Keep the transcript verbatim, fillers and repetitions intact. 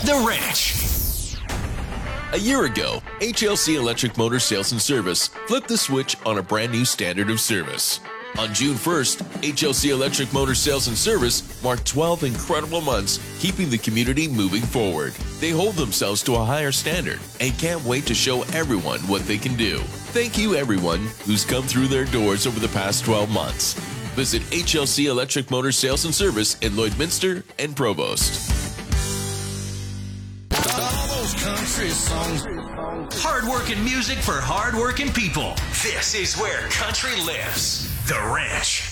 The Ranch. A year ago, H L C Electric Motor Sales and Service flipped the switch on a brand new standard of service. On June first, H L C Electric Motor Sales and Service marked twelve incredible months keeping the community moving forward. They hold themselves to a higher standard and can't wait to show everyone what they can do. Thank you everyone who's come through their doors over the past twelve months. Visit H L C Electric Motor Sales and Service in Lloydminster and Provost. All those country songs. Hard-working music for hard-working people. This is where country lives. The Ranch.